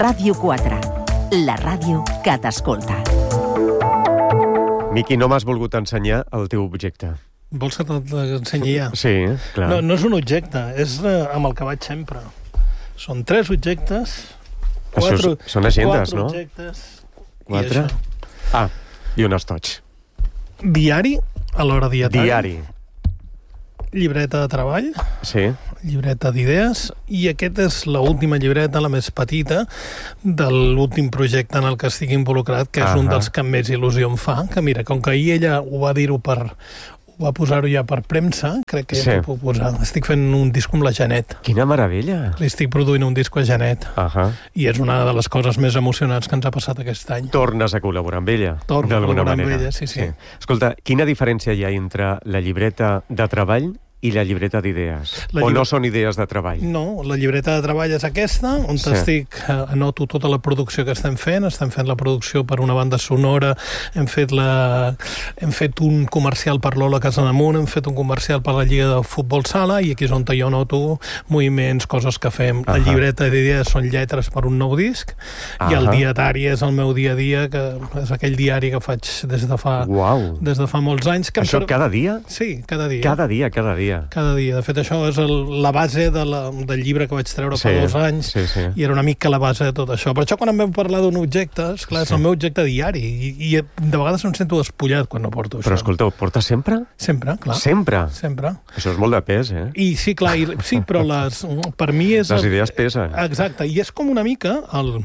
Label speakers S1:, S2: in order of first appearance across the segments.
S1: Ràdio 4, la ràdio que t'escolta.
S2: Miqui, no m'has volgut ensenyar el teu objecte.
S3: Vols que t'ensenyi ja?
S2: Sí, clar.
S3: No és un objecte, és amb el que vaig sempre. Són 3 objectes, 4
S2: són agendes, no?
S3: objectes.
S2: 4? I un estoig.
S3: Diari, a l'hora dietari.
S2: Diari.
S3: Llibreta de treball.
S2: Sí.
S3: Llibreta d'idees. I aquesta és l'última llibreta, la més petita, de l'últim projecte en el que estic involucrat, que és un dels que més il·lusió em fa. Que mira, com que ahir ella ho va posar-ho ja per premsa, crec que ja ho puc posar. Estic fent un disc amb la Janet.
S2: Quina meravella!
S3: Li estic produint un disc a Janet. I és una de les coses més emocionants que ens ha passat aquest any.
S2: Tornes a col·laborar amb ella,
S3: Torno a col·laborar amb ella, sí.
S2: Escolta, quina diferència hi ha entre la llibreta de treball i la llibreta d'idees? O no són idees de treball? No,
S3: la llibreta de treball és aquesta, on anoto tota la producció que estem fent la producció per una banda sonora, hem fet un comercial per l'Ola Casademunt, hem fet un comercial per la Lliga de Futbol Sala, i aquí és on jo noto moviments, coses que fem. La llibreta d'idees són lletres per un nou disc, i el dietari és el meu dia a dia, que és aquell diari que faig des de fa molts anys.
S2: Això cada dia?
S3: Sí, cada dia.
S2: Cada dia.
S3: Cada dia. De fet, això és la base del llibre que vaig treure fa 2 anys, i era una mica la base de tot això. Per això, quan em vam parlar d'un objecte, esclar, és el meu objecte diari, i de vegades em sento despullat quan no porto això.
S2: Però escolta, ho portes sempre?
S3: Sempre, clar.
S2: Sempre?
S3: Sempre.
S2: Això és molt de pes, eh?
S3: I sí, clar, però per mi és...
S2: Les idees pesen.
S3: Exacte, i és com una mica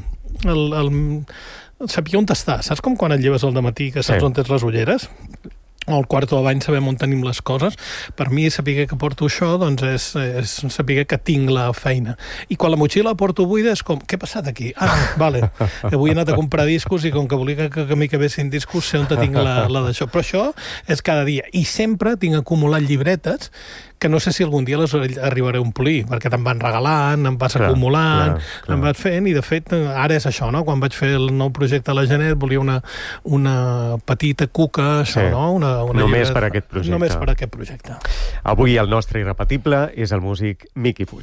S3: saber on estàs. Saps com quan et lleves al dematí, que saps on tens les ulleres? Al quarto de bany sabem on tenim les coses. Per mi, saber que porto això, doncs és saber que tinc la feina. I quan la motxilla la porto buida és com, què ha passat aquí? Vale, avui he anat a comprar discos i com que volia que m'hi acabessin discos, sé on tinc la d'això. Però això és cada dia. I sempre tinc acumulat llibretes que no sé si algun dia les arribaré a omplir, perquè te'n van regalant, em vas acumulant, em vas fent, i de fet ara és això, no? Quan vaig fer el nou projecte a la Janet, volia una petita cuca, això, no?
S2: Només per aquest projecte.
S3: Només per aquest projecte.
S2: Avui el nostre irrepetible és el músic Miqui Puig.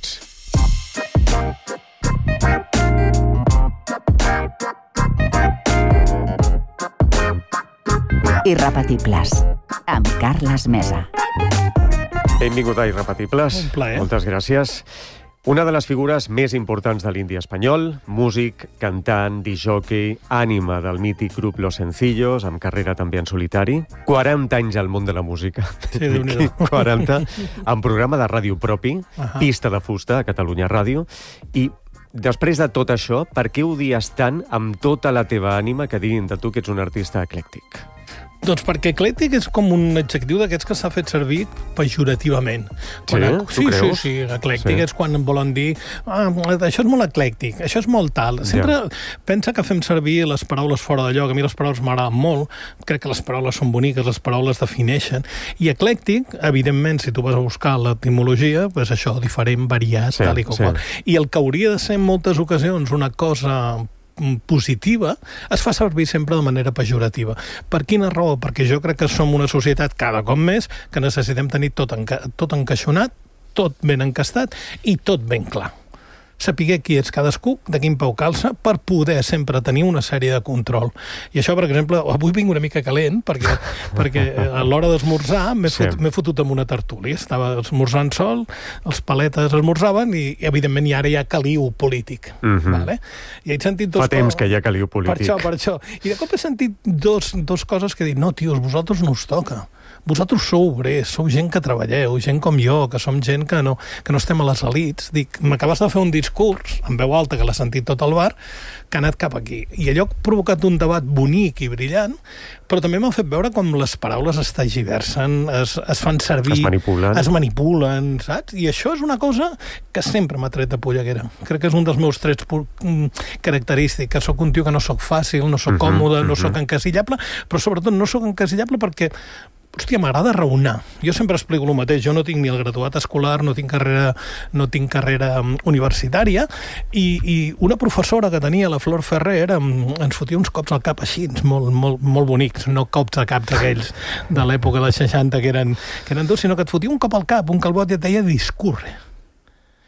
S1: Irrepetibles, amb Carles Mesa.
S2: Benvingut a Irrepetibles.
S3: Un plaer.
S2: Moltes gràcies. Una de les figures més importants de l'indie espanyol, músic, cantant, discjòquei, ànima del mític grup Los Sencillos, amb carrera també en solitari. 40 anys al món de la música.
S3: Sí, Déu-n'hi-do.
S2: 40, amb programa de ràdio propi, Pista de Fusta, a Catalunya Ràdio. I després de tot això, per què odies tant amb tota la teva ànima que diguin de tu que ets un artista eclèctic?
S3: Doncs perquè eclèctic és com un adjectiu d'aquests que s'ha fet servir pejorativament.
S2: Tu creus?
S3: Sí, eclèctic és quan volen dir això és molt eclèctic, això és molt tal. Sempre pensa que fem servir les paraules fora de lloc. A mi les paraules m'agraden molt, crec que les paraules són boniques, les paraules defineixen. I eclèctic, evidentment, si tu vas a buscar l'etimologia, és això, diferent, variat, tal i qual. I el que hauria de ser en moltes ocasions una cosa positiva, es fa servir sempre de manera pejorativa. Per quina raó? Perquè jo crec que som una societat cada cop més que necessitem tenir tot encaixonat, tot ben encastat i tot ben clar. Saber qui ets cadascú, de quin peu calça, per poder sempre tenir una sèrie de control. I això, per exemple, avui vinc una mica calent, perquè a l'hora d'esmorzar m'he fotut amb una tertúlia. Estava esmorzant sol, els paletes esmorzaven i, evidentment, ara hi ha caliu polític. I he sentit
S2: Fa temps que hi ha caliu polític.
S3: Per això. I de cop he sentit dos coses que he dit, no, tios, vosaltres no us toca. Vosaltres sou obrers, sou gent que treballeu, gent com jo, que som gent que no estem a les elits. Dic, m'acabes de fer un discurs, en veu alta, que l'ha sentit tot el bar, que ha anat cap aquí. I allò ha provocat un debat bonic i brillant, però també m'ha fet veure com les paraules es tergiversen, es fan servir... Es manipulen, saps? I això és una cosa que sempre m'ha tret de polleguera. Crec que és un dels meus trets característics, que sóc un tio que no sóc fàcil, no sóc còmode, no sóc encasillable, però sobretot no sóc encasillable perquè hòstia, m'agrada raonar. Jo sempre explico el mateix. Jo no tinc ni el graduat escolar, no tinc carrera universitària, i una professora que tenia, la Flor Ferrer, ens fotia uns cops al cap així, molt bonics, no cops a caps aquells de l'època dels 60 que eren durs, sinó que et fotia un cop al cap, un calbot, i et deia discurre.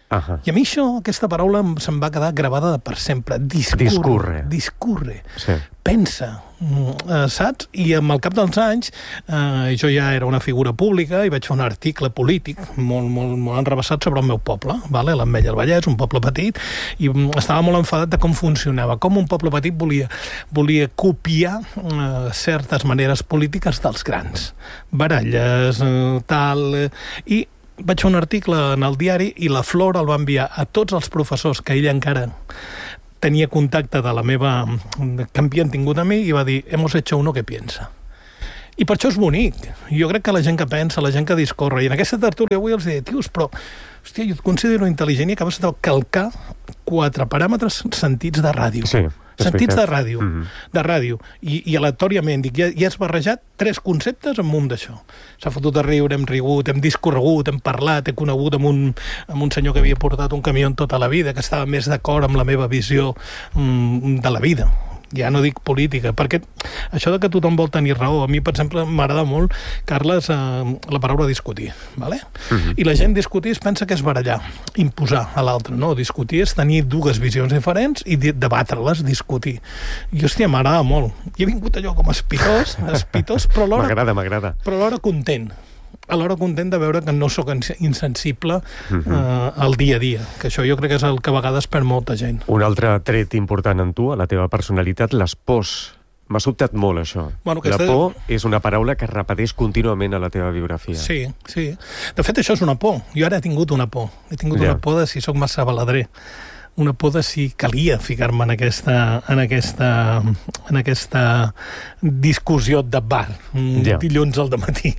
S3: I a mi això, aquesta paraula, se'm va quedar gravada per sempre. Discurre.
S2: Sí.
S3: Pensa, saps? I amb el cap dels anys, jo ja era una figura pública i vaig fer un article polític molt enrebaçat sobre el meu poble, vale? l'Ametlla del Vallès, un poble petit, i estava molt enfadat de com funcionava, com un poble petit volia copiar certes maneres polítiques dels grans. Baralles, tal... I vaig fer un article en el diari i la Flor el va enviar a tots els professors que ella encara tenia contacte de la meva... que havien tingut a mi i va dir, hemos hecho uno que piensa. I per això és bonic. Jo crec que la gent que pensa, la gent que discorre, i en aquesta tertúlia avui els dic, tios, però, hòstia, jo et considero intel·ligent i acabes de calcar 4 paràmetres sentits de ràdio.
S2: Sí.
S3: Sentits de ràdio. De ràdio. I aleatòriament, dic, ja has barrejat 3 conceptes amb un d'això. S'ha fotut a riure, hem rigut, hem discorregut, hem parlat, he conegut amb un senyor que havia portat un camió tota la vida, que estava més d'acord amb la meva visió de la vida. Ja no dic política, perquè això de que tothom vol tenir raó, a mi, per exemple, m'agrada molt, Carles, la paraula discutir, ¿vale? I la gent discutir es pensa que és barallar, imposar a l'altre, no? Discutir és tenir 2 visions diferents i debatre-les, discutir. I, hòstia, m'agrada molt. I he vingut allò com espitós, però alhora...
S2: M'agrada.
S3: Però alhora content. Alhora content de veure que no sóc insensible al dia a dia, que això jo crec que és el que a vegades perd molta gent.
S2: Un altre tret important en tu, a la teva personalitat, les pors. M'ha sobtat molt, això.
S3: Bueno,
S2: la por és una paraula que es repeteix contínuament a la teva biografia.
S3: Sí. De fet, això és una por. Jo ara he tingut una por. He tingut una por de si sóc massa baladrer. Una por de si calia ficar-me en aquesta discussió de bar dilluns al dematí.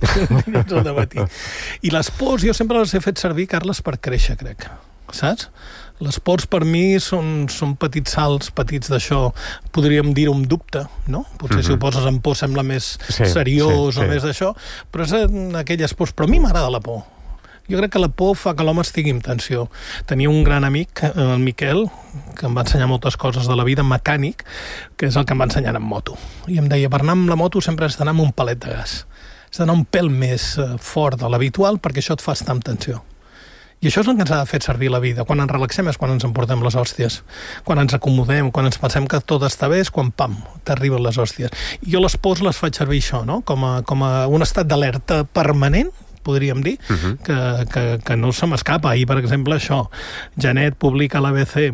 S3: I les pors jo sempre les he fet servir, Carles, per créixer, crec. Saps? Les pors per mi són petits salts, petits d'això, podríem dir-ho amb dubte, no? Potser si ho poses en por sembla més seriós o més d'això, però és aquelles pors. Però a mi m'agrada la por. Jo crec que la por fa que l'home estigui en tensió. Tenia un gran amic, el Miquel, que em va ensenyar moltes coses de la vida, mecànic, que és el que em va ensenyar en moto. I em deia, per anar amb la moto sempre has d'anar amb un palet de gas. Has d'anar un pèl més fort de l'habitual perquè això et fa estar en tensió. I això és el que ens ha de fer servir la vida. Quan ens relaxem és quan ens emportem les hòsties. Quan ens acomodem, quan ens pensem que tot està bé, és quan, pam, t'arriben les hòsties. I jo les pors les faig servir això, no? Com a un estat d'alerta permanent, podríem dir, que no se m'escapa. Ahir, per exemple, això, Janet publica a l'ABC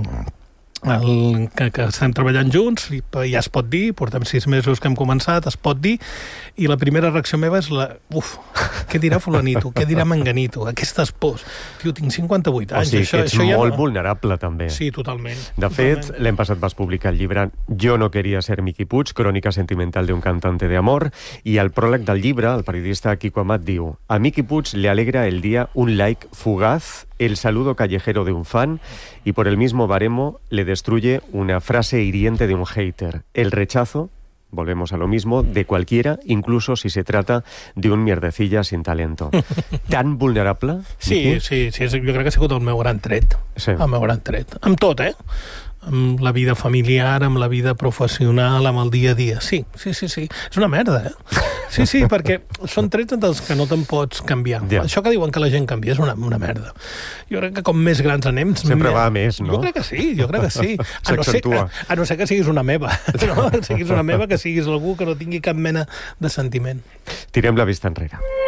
S3: que estem treballant junts, i ja es pot dir, portem 6 mesos que hem començat, es pot dir, i la primera reacció meva és què dirà fulanito, què dirà menganito, aquestes pors. Tio, tinc 58 anys.
S2: O sigui, que ets molt vulnerable, també.
S3: Sí, totalment.
S2: De fet, l'any passat vas publicar el llibre Yo no quería ser Miki Puig, crònica sentimental de un cantante de amor, i al pròleg del llibre, el periodista Quico Amat diu: a Miki Puig le alegra el día un like fugaz, el saludo callejero de un fan, y por el mismo baremo le destruye una frase hiriente de un hater. El rechazo, volvemos a lo mismo, de cualquiera, incluso si se trata de un mierdecilla sin talento. Tan vulnerable?
S3: Sí, jo crec que ha sigut el meu gran tret.
S2: Sí.
S3: El meu gran tret. Amb tot, amb la vida familiar, amb la vida professional, amb el dia a dia. Sí. És una merda, Sí, perquè són trets dels que no te'n pots canviar.
S2: Ja.
S3: Això que diuen que la gent canvia és una merda. Jo crec que com més grans anem...
S2: Sempre va a més, no?
S3: Jo crec que sí.
S2: S'accentua.
S3: A no ser que siguis una meva. No? Que siguis una meva, que siguis algú que no tingui cap mena de sentiment.
S2: Tirem la vista enrere.